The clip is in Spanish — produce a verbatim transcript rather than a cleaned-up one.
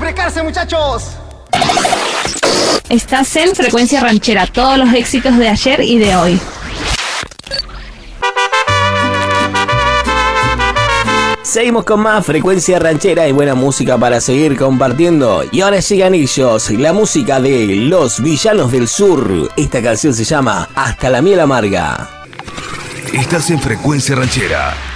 refrescarse, muchachos. Estás en Frecuencia Ranchera, todos los éxitos de ayer y de hoy. Seguimos con más Frecuencia Ranchera y buena música para seguir compartiendo. Y ahora llegan ellos, la música de Los Villanos del Sur. Esta canción se llama Hasta la Miel Amarga. Estás en Frecuencia Ranchera.